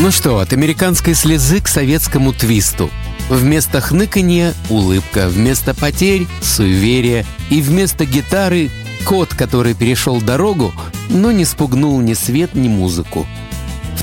Ну что, от американской слезы к советскому твисту. Вместо хныканья – улыбка, вместо потерь – суеверие, и вместо гитары – кот, который перешел дорогу, но не спугнул ни свет, ни музыку. В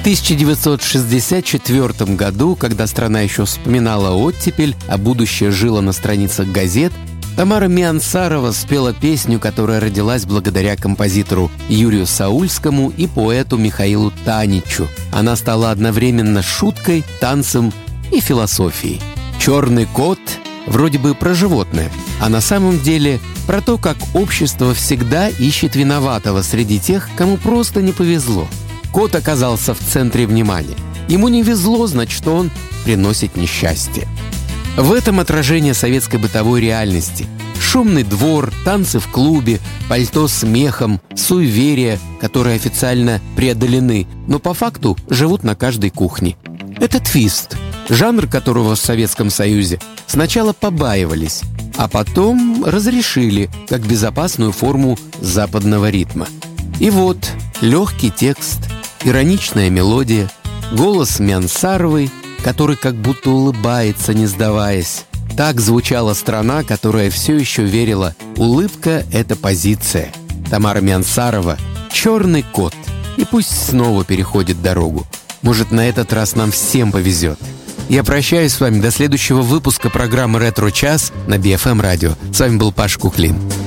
1964 году, когда страна еще вспоминала оттепель, а будущее жило на страницах газет, Тамара Миансарова спела песню, которая родилась благодаря композитору Юрию Саульскому и поэту Михаилу Таничу. Она стала одновременно шуткой, танцем и философией. «Черный кот» вроде бы про животное, а на самом деле про то, как общество всегда ищет виноватого среди тех, кому просто не повезло. Кот оказался в центре внимания. Ему не везло, значит, он приносит несчастье. В этом отражение советской бытовой реальности. Шумный двор, танцы в клубе, пальто с мехом, суеверия, которые официально преодолены, но по факту живут на каждой кухне. Это твист, жанр которого в Советском Союзе сначала побаивались, а потом разрешили как безопасную форму западного ритма. И вот легкий текст, ироничная мелодия, голос Миансаровой, который как будто улыбается, не сдаваясь. Так звучала страна, которая все еще верила: улыбка — это позиция. Тамара Миансарова — «Черный кот». И пусть снова переходит дорогу. Может, на этот раз нам всем повезет. Я прощаюсь с вами до следующего выпуска программы «Ретро-час» на BFM радио. С вами был Паш Куклин.